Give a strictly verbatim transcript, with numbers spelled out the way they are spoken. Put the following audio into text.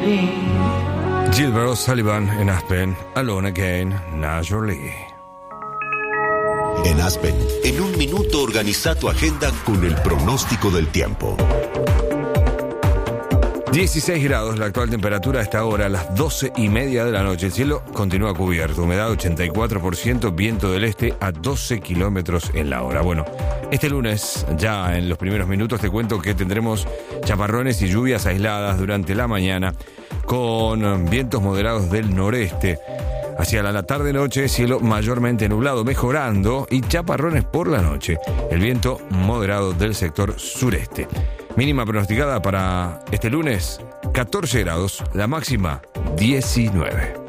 Gilbert O'Sullivan en Aspen, Alone Again, Naturally. En Aspen, en un minuto organiza tu agenda con el pronóstico del tiempo. dieciséis grados la actual temperatura a esta hora, a las doce y media de la noche. El cielo continúa cubierto, humedad ochenta y cuatro por ciento, viento del este a doce kilómetros en la hora. Bueno, este lunes, ya en los primeros minutos, te cuento que tendremos chaparrones y lluvias aisladas durante la mañana, con vientos moderados del noreste. Hacia la tarde-noche, cielo mayormente nublado, mejorando, y chaparrones por la noche. El viento moderado del sector sureste. Mínima pronosticada para este lunes, catorce grados, la máxima diecinueve.